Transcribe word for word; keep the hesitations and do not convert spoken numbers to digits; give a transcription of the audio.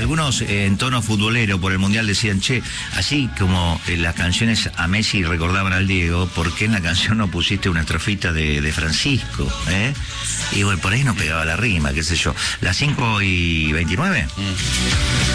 algunos eh, en tono futbolero por el Mundial decían, che, así como eh, las canciones a Messi recordaban al Diego, ¿por qué en la canción no pusiste una estrofita de, de Francisco? ¿Eh? Y bueno, por ahí no pegaba la rima, qué sé yo. Las cinco y veintinueve. Mm.